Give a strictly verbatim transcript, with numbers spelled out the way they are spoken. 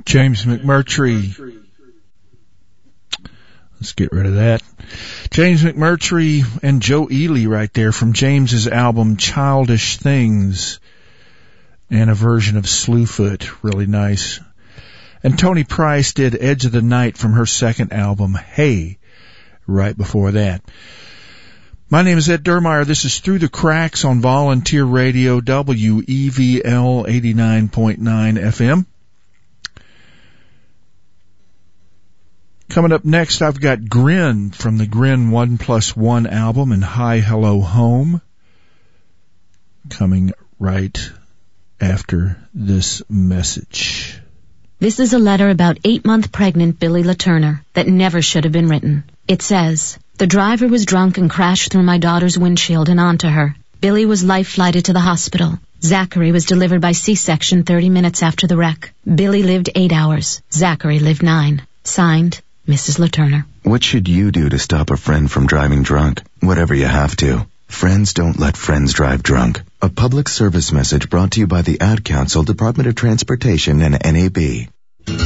James McMurtry. Let's get rid of that. James McMurtry and Joe Ely right there from James's album Childish Things, and a version of Slewfoot, really nice. And Tony Price did Edge of the Night from her second album, Hey, right before that. My name is Ed Dermeyer. This is Through the Cracks on Volunteer Radio, W E V L eighty-nine point nine F M. Coming up next, I've got Grin from the Grin One Plus One album and Hi Hello Home, coming right after this message. This is a letter about eight-month pregnant Billy LaTurner that never should have been written. It says, the driver was drunk and crashed through my daughter's windshield and onto her. Billy was life-flighted to the hospital. Zachary was delivered by C-section thirty minutes after the wreck. Billy lived eight hours. Zachary lived nine. Signed, Missus LaTurner. What should you do to stop a friend from driving drunk? Whatever you have to. Friends don't let friends drive drunk. A public service message brought to you by the Ad Council, Department of Transportation, and N A B.